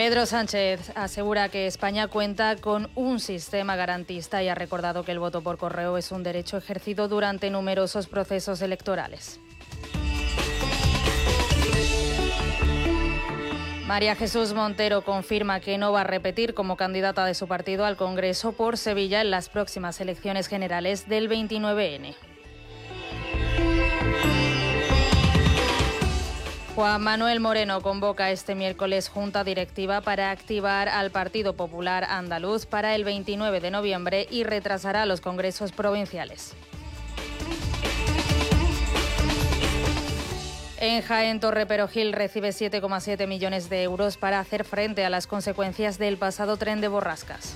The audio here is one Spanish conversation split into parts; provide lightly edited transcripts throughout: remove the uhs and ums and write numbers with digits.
Pedro Sánchez asegura que España cuenta con un sistema garantista y ha recordado que el voto por correo es un derecho ejercido durante numerosos procesos electorales. María Jesús Montero confirma que no va a repetir como candidata de su partido al Congreso por Sevilla en las próximas elecciones generales del 29N. Juan Manuel Moreno convoca este miércoles junta directiva para activar al Partido Popular Andaluz para el 29 de noviembre y retrasará los congresos provinciales. En Jaén, Torreperogil recibe 7,7 millones de euros para hacer frente a las consecuencias del pasado tren de borrascas.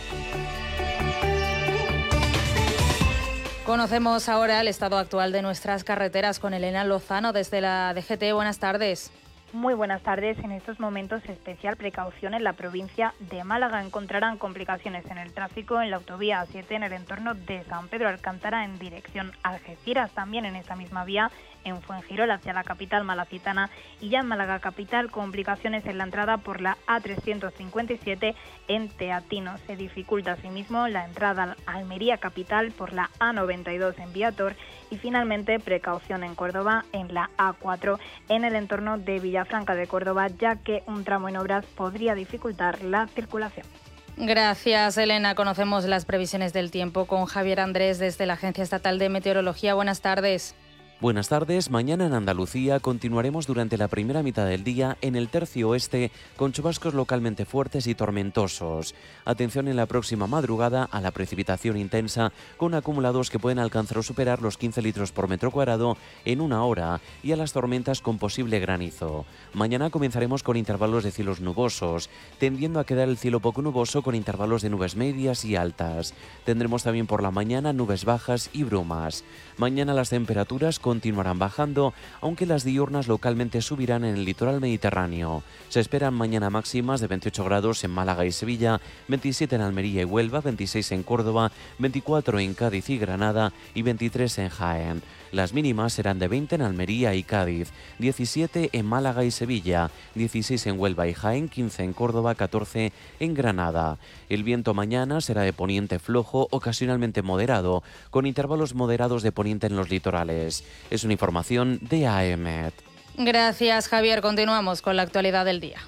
Conocemos ahora el estado actual de nuestras carreteras con Elena Lozano desde la DGT. Buenas tardes. Muy buenas tardes. En estos momentos, especial precaución en la provincia de Málaga. Encontrarán complicaciones en el tráfico en la autovía A7 en el entorno de San Pedro Alcántara en dirección a Algeciras. También en esa misma vía en Fuengirola hacia la capital malacitana, y ya en Málaga capital complicaciones en la entrada por la A357 en Teatino. Se dificulta asimismo la entrada a Almería capital por la A92 en Viator y finalmente precaución en Córdoba en la A4 en el entorno de Villafranca de Córdoba, ya que un tramo en obras podría dificultar la circulación. Gracias, Elena. Conocemos las previsiones del tiempo con Javier Andrés desde la Agencia Estatal de Meteorología. Buenas tardes. Buenas tardes. Mañana en Andalucía continuaremos durante la primera mitad del día en el tercio oeste con chubascos localmente fuertes y tormentosos. Atención en la próxima madrugada a la precipitación intensa con acumulados que pueden alcanzar o superar los 15 litros por metro cuadrado en una hora y a las tormentas con posible granizo. Mañana comenzaremos con intervalos de cielos nubosos, tendiendo a quedar el cielo poco nuboso con intervalos de nubes medias y altas. Tendremos también por la mañana nubes bajas y brumas. Mañana las temperaturas continuarán bajando, aunque las diurnas localmente subirán en el litoral mediterráneo. Se esperan mañana máximas de 28 grados en Málaga y Sevilla, 27 en Almería y Huelva, 26 en Córdoba, 24 en Cádiz y Granada y 23 en Jaén. Las mínimas serán de 20 en Almería y Cádiz, 17 en Málaga y Sevilla, 16 en Huelva y Jaén, 15 en Córdoba, 14 en Granada. El viento mañana será de poniente flojo, ocasionalmente moderado, con intervalos moderados de poniente en los litorales. Es una información de AEMET. Gracias, Javier. Continuamos con la actualidad del día.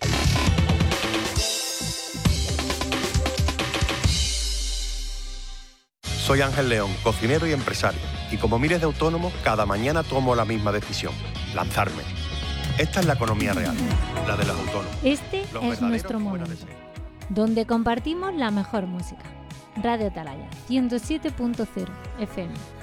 Soy Ángel León, cocinero y empresario, y como miles de autónomos, cada mañana tomo la misma decisión: lanzarme. Esta es la economía real, la de los autónomos. Este es nuestro momento, donde compartimos la mejor música. Radio Atalaya, 107.0 FM.